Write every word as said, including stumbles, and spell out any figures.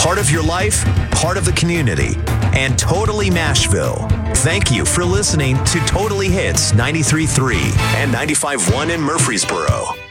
Part of your life, part of the community, and totally Nashville. Thank you for listening to Totally Hits ninety-three point three and ninety-five point one in Murfreesboro.